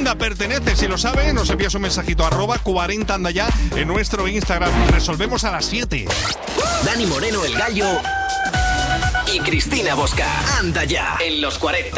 banda pertenece. Si lo sabe, nos envías un mensajito @40 anda ya en nuestro Instagram. Resolvemos a las 7. Dani Moreno, el Gallo, y Cristina Bosca. Anda ya en los 40.